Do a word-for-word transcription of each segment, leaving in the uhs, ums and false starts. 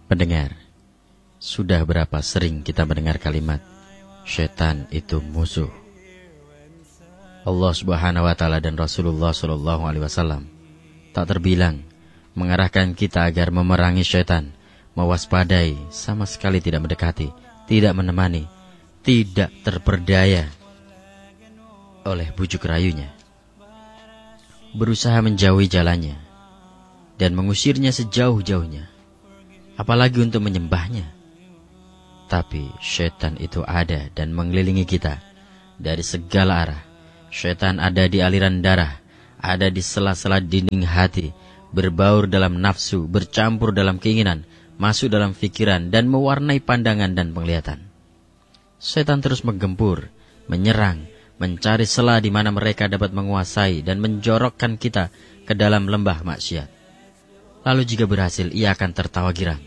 Pendengar, sudah berapa sering kita mendengar kalimat syaitan itu musuh? Allah Subhanahu wa taala dan Rasulullah sallallahu alaihi wasallam tak terbilang mengarahkan kita agar memerangi syaitan, mewaspadai, sama sekali tidak mendekati, tidak menemani, tidak terperdaya oleh bujuk rayunya. Berusaha menjauhi jalannya dan mengusirnya sejauh-jauhnya, apalagi untuk menyembahnya. Tapi syaitan itu ada dan mengelilingi kita dari segala arah. Syaitan ada di aliran darah, ada di sela-sela dinding hati, berbaur dalam nafsu, bercampur dalam keinginan, masuk dalam pikiran, dan mewarnai pandangan dan penglihatan. Syaitan terus menggempur, menyerang, mencari celah di mana mereka dapat menguasai dan menjorokkan kita ke dalam lembah maksiat. Lalu jika berhasil, ia akan tertawa girang.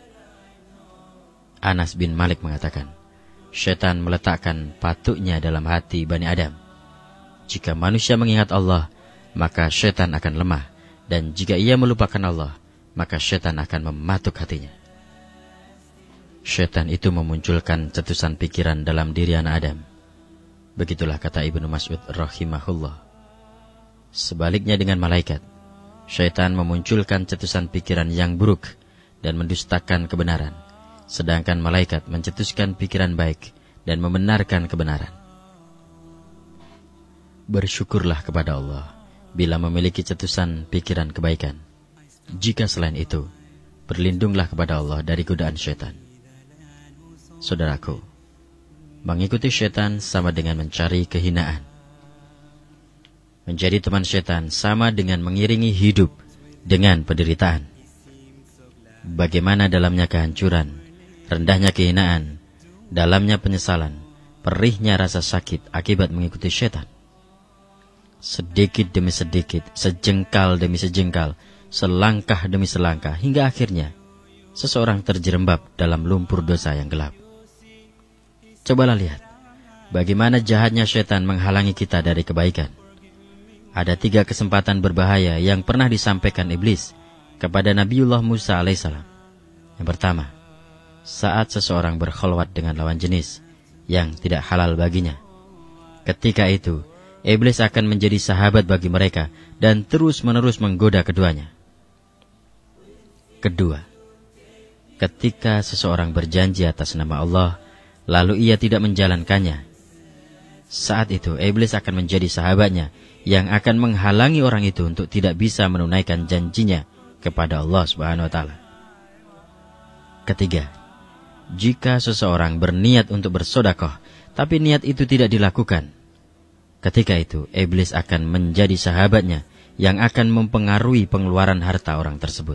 Anas bin Malik mengatakan, syaitan meletakkan patuknya dalam hati Bani Adam. Jika manusia mengingat Allah, maka syaitan akan lemah. Dan jika ia melupakan Allah, maka syaitan akan mematuk hatinya. Syaitan itu memunculkan cetusan pikiran dalam diri anak Adam. Begitulah kata Ibnu Mas'ud rahimahullah. Sebaliknya dengan malaikat, syaitan memunculkan cetusan pikiran yang buruk dan mendustakan kebenaran. Sedangkan malaikat mencetuskan pikiran baik dan membenarkan kebenaran. Bersyukurlah kepada Allah bila memiliki cetusan pikiran kebaikan. Jika selain itu, berlindunglah kepada Allah dari godaan syaitan. Saudaraku, mengikuti syaitan sama dengan mencari kehinaan. Menjadi teman syaitan sama dengan mengiringi hidup dengan penderitaan. Bagaimana dalamnya kehancuran, rendahnya kehinaan, dalamnya penyesalan, perihnya rasa sakit akibat mengikuti syaitan. Sedikit demi sedikit, sejengkal demi sejengkal, selangkah demi selangkah, hingga akhirnya seseorang terjerembab dalam lumpur dosa yang gelap. Cobalah lihat, bagaimana jahatnya syaitan menghalangi kita dari kebaikan. Ada tiga kesempatan berbahaya yang pernah disampaikan iblis kepada Nabiullah Musa alaihissalam. Yang pertama, saat seseorang berkholwat dengan lawan jenis yang tidak halal baginya. Ketika itu, iblis akan menjadi sahabat bagi mereka dan terus-menerus menggoda keduanya. Kedua, ketika seseorang berjanji atas nama Allah, lalu ia tidak menjalankannya, saat itu iblis akan menjadi sahabatnya yang akan menghalangi orang itu untuk tidak bisa menunaikan janjinya kepada Allah Subhanahu wa taala. Ketiga, jika seseorang berniat untuk bersedekah, tapi niat itu tidak dilakukan, ketika itu iblis akan menjadi sahabatnya yang akan mempengaruhi pengeluaran harta orang tersebut.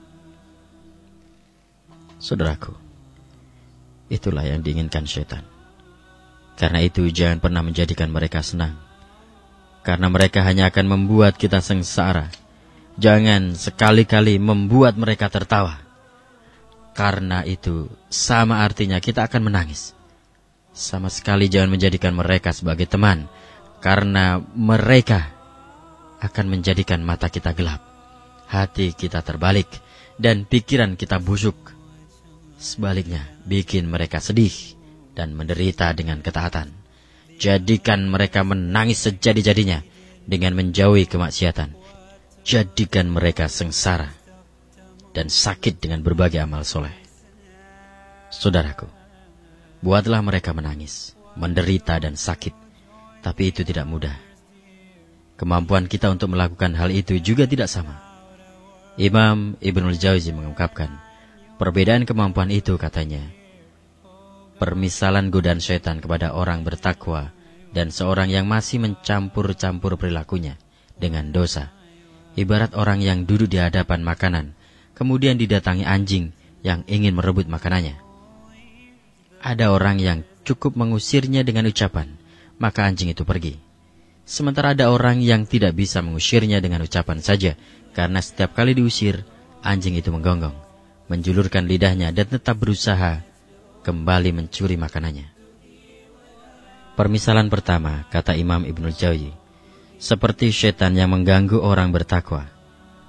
Saudaraku, itulah yang diinginkan syaitan. Karena itu jangan pernah menjadikan mereka senang, karena mereka hanya akan membuat kita sengsara. Jangan sekali-kali membuat mereka tertawa, karena itu sama artinya kita akan menangis. Sama sekali jangan menjadikan mereka sebagai teman, karena mereka akan menjadikan mata kita gelap, hati kita terbalik, dan pikiran kita busuk. Sebaliknya, bikin mereka sedih dan menderita dengan ketaatan. Jadikan mereka menangis sejadi-jadinya dengan menjauhi kemaksiatan. Jadikan mereka sengsara dan sakit dengan berbagai amal soleh. Saudaraku, buatlah mereka menangis, menderita dan sakit. Tapi itu tidak mudah. Kemampuan kita untuk melakukan hal itu juga tidak sama. Imam Ibnul Jauzi mengungkapkan, perbedaan kemampuan itu katanya, permisalan godaan syaitan kepada orang bertakwa dan seorang yang masih mencampur-campur perilakunya dengan dosa, ibarat orang yang duduk di hadapan makanan, kemudian didatangi anjing yang ingin merebut makanannya. Ada orang yang cukup mengusirnya dengan ucapan, maka anjing itu pergi. Sementara ada orang yang tidak bisa mengusirnya dengan ucapan saja, karena setiap kali diusir, anjing itu menggonggong, menjulurkan lidahnya dan tetap berusaha kembali mencuri makanannya. Permisalan pertama, kata Imam Ibnul Jauzi, seperti syaitan yang mengganggu orang bertakwa.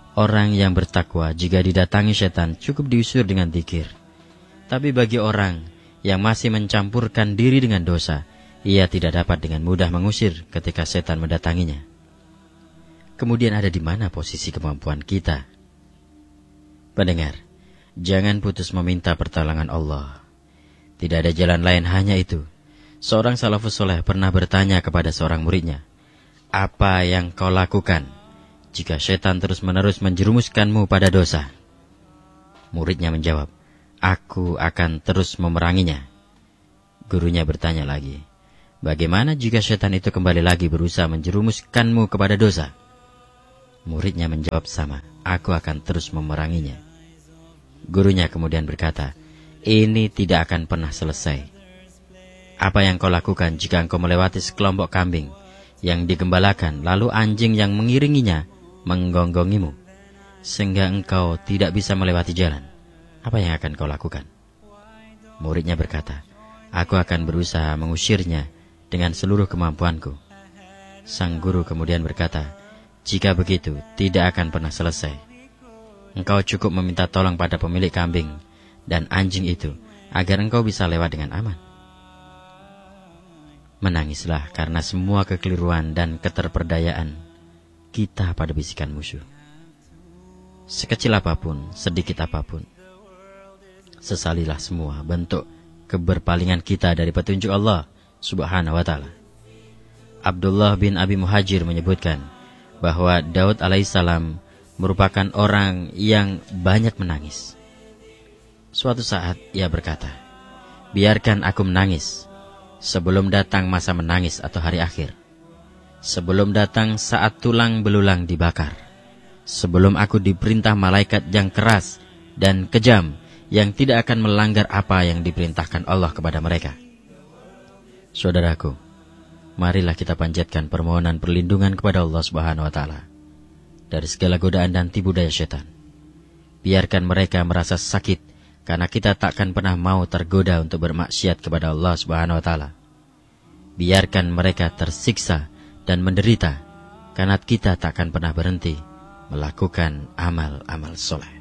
Orang yang bertakwa jika didatangi setan cukup diusir dengan dzikir. Tapi bagi orang yang masih mencampurkan diri dengan dosa, ia tidak dapat dengan mudah mengusir ketika setan mendatanginya. Kemudian ada di mana posisi kemampuan kita? Pendengar, jangan putus meminta pertolongan Allah. Tidak ada jalan lain hanya itu. Seorang salafus soleh pernah bertanya kepada seorang muridnya, "Apa yang kau lakukan jika setan terus-menerus menjerumuskanmu pada dosa?" Muridnya menjawab, "Aku akan terus memeranginya." Gurunya bertanya lagi, "Bagaimana jika setan itu kembali lagi berusaha menjerumuskanmu kepada dosa?" Muridnya menjawab sama, "Aku akan terus memeranginya." Gurunya kemudian berkata, "Ini tidak akan pernah selesai. Apa yang kau lakukan jika engkau melewati sekelompok kambing yang digembalakan, lalu anjing yang mengiringinya menggonggongimu, sehingga engkau tidak bisa melewati jalan? Apa yang akan kau lakukan?" Muridnya berkata, "Aku akan berusaha mengusirnya dengan seluruh kemampuanku." Sang guru kemudian berkata, "Jika begitu, tidak akan pernah selesai. Engkau cukup meminta tolong pada pemilik kambing dan anjing itu, agar engkau bisa lewat dengan aman." Menangislah karena semua kekeliruan dan keterperdayaan kita pada bisikan musuh. Sekecil apapun, sedikit apapun, sesalilah semua bentuk keberpalingan kita dari petunjuk Allah Subhanahu wa ta'ala. Abdullah bin Abi Muhajir menyebutkan bahwa Daud alaihissalam merupakan orang yang banyak menangis. Suatu saat ia berkata, "Biarkan aku menangis sebelum datang masa menangis atau hari akhir. Sebelum datang saat tulang belulang dibakar. Sebelum aku diperintah malaikat yang keras dan kejam yang tidak akan melanggar apa yang diperintahkan Allah kepada mereka." Saudaraku, marilah kita panjatkan permohonan perlindungan kepada Allah Subhanahu wa ta'ala dari segala godaan dan tipu daya syaitan. Biarkan mereka merasa sakit karena kita takkan pernah mau tergoda untuk bermaksiat kepada Allah Subhanahu wa ta'ala. Biarkan mereka tersiksa dan menderita karena kita takkan pernah berhenti melakukan amal-amal soleh.